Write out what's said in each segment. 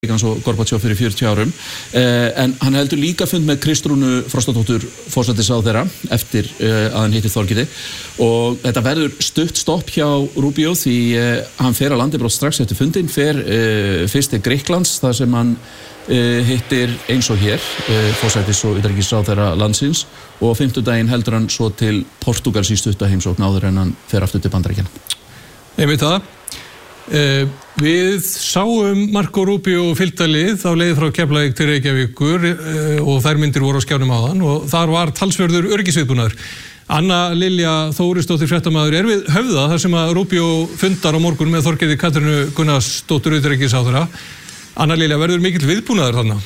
og Gorbatsjov fyrir 40 árum. En hann heldur líka fund með Kristrúnu Frostadóttur forsætisráðherra eftir að hann hittir Þorgeiri og þetta verður stutt stopp hjá Rubio því hann fer að landi brátt strax eftir fundin, fer fyrst til Grikklands þar sem hann hittir eins og hér forsætis- og utanríkisráðherra landsins og á fimmtudaginn heldur hann svo til Portúgals í stutta heimsókn áður en hann fer aftur til Bandaríkjanna. Einmitt það. Við sáum Marco Rubio fylgdalið á leið frá Keflavík til Reykjavíkur og þær myndir voru á skjánum áðan og þar var talsverður öryggisviðbúnaður. Anna Lilja Þórisdóttir fréttamaður við Höfða þar sem að Rubio fundar á morgun með Þorgerði Katrínu Gunnarsdóttur utanríkisráðherra. Anna Lilja, verður mikill viðbúnaður þarna?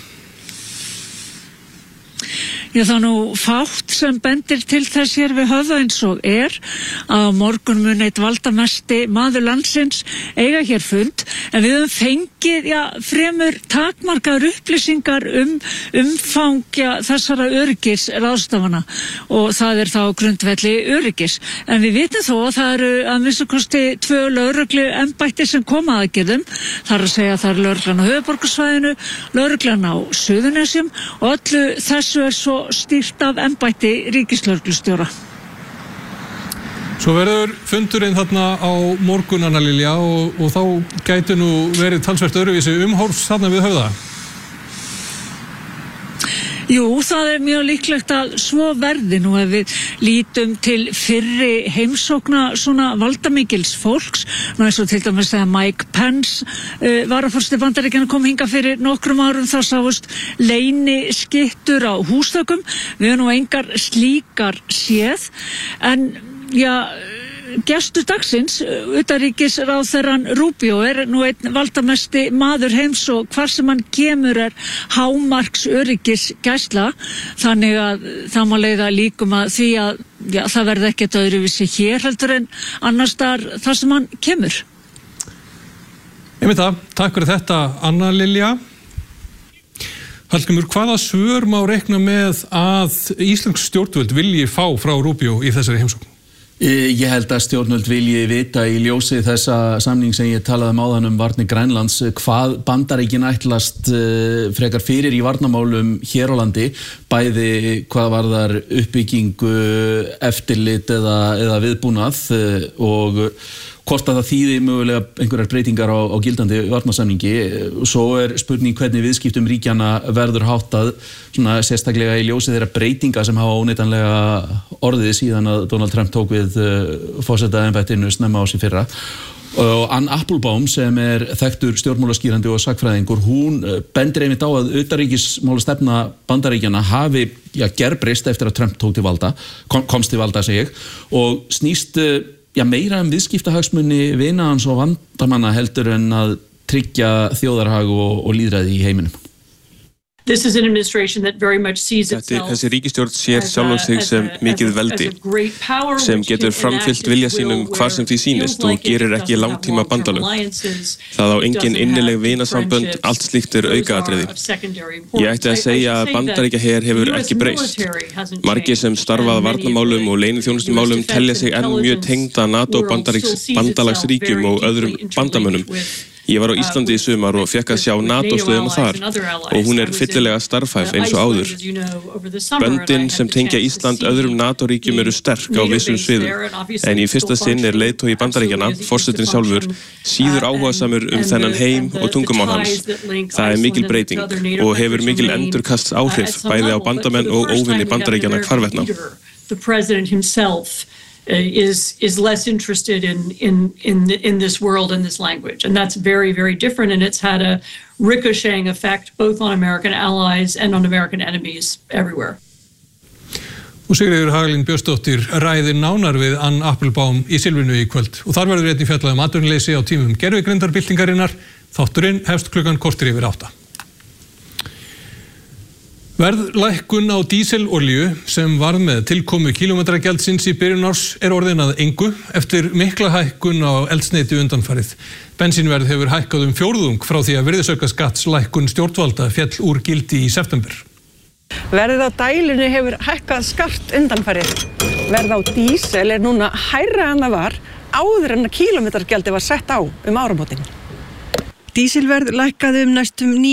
Já, það nú fátt sem bendir til þess hér við Höfða eins og að á morgun mun eitt valdamesti maður landsins eiga hér fund, en við höfum fengið fremur takmarkaðar upplýsingar umfang þessara öryggisráðstafana og það þá grundvelli öryggis. En við vitum þó að það eru að minnsta kosti 2 lögregluembætti sem koma að aðgerðum, þar að segja það lögreglan á höfuðborgarsvæðinu, lögreglan á Suðurnesjum og öllu þessu svo stýrt af embætti ríkislögreglustjóra. Svo verður fundurinn þarna á morgun, Anna Lilja, og þá gæti nú verið talsvert öðruvísi umhorfs þarna við Höfða. Jú, það mjög líklegt að svo verði nú ef við lítum til fyrri heimsókna svona valdamikils fólks. Nú eins og til dæmis þegar Mike Pence varaforseti Bandaríkjanna kom hingað fyrir nokkrum árum þá sáust leyniskyttur á húsþökum. Við höfum nú engar slíkar séð en gestur dagsins, utanríkisráðherrann Rubio nú einn valdamesti maður heims og hvar sem hann kemur hámarks öryggisgæsla, þannig að það má leiða líkum að því að það verði ekkert öðruvísi hér heldur en annars staðar þar sem hann kemur. Einmitt það, takk fyrir þetta Anna Lilja. Hallgrímur, hvaða svör má reikna með að íslensk stjórnvöld vilji fá frá Rubio í þessari heimsókn? Ég held að stjórnvöld vilji vita í ljósi þessa samning sem ég talaði áðan varnir Grænlands hvað Bandaríkin ætlast frekar fyrir í varnarmálum hér á landi, bæði hvað varðar uppbyggingu, eftirlit eða viðbúnað og hvort að það þýði mögulega einhverjar breytingar á gildandi varnarsamningi. Svo spurning hvernig viðskiptum ríkjanna verður háttað, svona sérstaklega í ljósi þeirra breytinga sem hafa óneitanlega orðið síðan að Donald Trump tók við forsetaembættinu snemma á sig fyrra. Og Ann Applebaum sem þekktur stjórnmálaskýrandi og sagnfræðingur, hún bendir einmitt á að utanríkismálastefna Bandaríkjanna hafi gerbreyst eftir að Trump tók til valda, komst til valda segi ég, og snýst meira viðskiptahagsmuni vina hans og vandamanna heldur en að tryggja þjóðarhag og lýðræði í heiminum. Þessi ríkisstjórn sér sjálf sig sem mikið veldi sem getur framfylgt vilja sínum hvar sem því sýnist og gerir ekki langtíma bandalög. Það á engin innileg vinasambönd, allt slíkt aukaatriði. Ég ætti að segja að Bandaríkjaher hefur ekki breyst. Margir sem starfa að varnarmálum og leyniþjónustumálum telja sig enn mjög tengda NATO bandalagsríkjum og öðrum bandamönnum. Ég var á Íslandi í sumar og fekk að sjá NATO-stöðina þar og hún fyllilega starfhæf eins og áður. Böndin sem tengja Ísland öðrum NATO-ríkjum sterk á vissum sviðum, en í fyrsta sinn leiðtogi Bandaríkjanna, forsetinn sjálfur, síður áhugasamur þennan heim og tungumál hans. Það mikil breyting og hefur mikil endurkasts áhrif bæði á bandamenn og óvinni Bandaríkjanna hvarvetna. The president himself is less interested in this world and this language, and that's very, very different, and it's had a ricocheting effect both on American allies and on American enemies everywhere. Og Sigríður Hagalín Björnsdóttir ræðir nánar við Ann Applebaum í Silfrinu í kvöld og þar verður einnig fjallað atvinnuleysi á tímum gervigreindarbyltingarinnar. Þátturinn hefst klukkan korter yfir 8. Verðlækkun á díselolíu sem varð með tilkomu kílómetragjaldsins í byrjun árs orðin að engu eftir mikla hækkun á eldsneyti undanfarið. Bensínverð hefur hækkað 1/4 frá því að virðisaukaskattslækkun stjórnvalda féll úr gildi í september. Verðið á dælunni hefur hækkað skart undanfarið. Verð á dísel núna hærra en það var áður en að kílómetragjaldi var sett á áramótin. Dísilverð lækkaði næstum 9